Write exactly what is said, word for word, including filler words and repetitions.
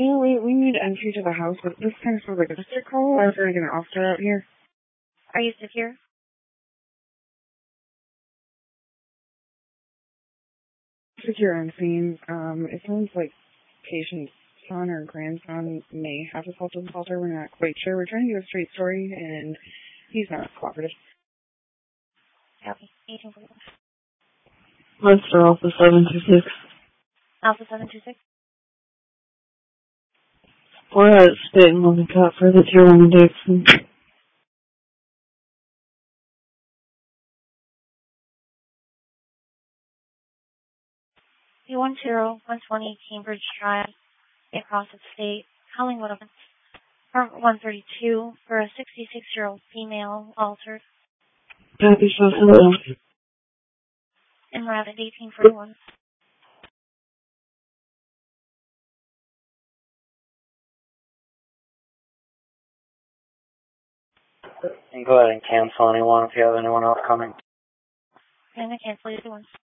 Yeah, we we need entry to the house, but this kind of feels like a district call. I was going to get an officer out here. Are you secure? Secure on scene. Um, it sounds like patient's son or grandson may have assaulted the assaulter. We're not quite sure. We're trying to get a straight story, and he's not cooperative. Copy. eighteen forty-one. Lester, Alpha seven two six. Alpha seven two six. We're at State and Logan Cop for the Tier one Dixon. P one zero one twenty Cambridge Drive, across the state, Collingwood, Part one thirty-two, for a sixty-six-year-old female altered. Copy, so hello. En route at eighteen forty-one. And go ahead and cancel anyone if you have anyone else coming. And I cancel either one.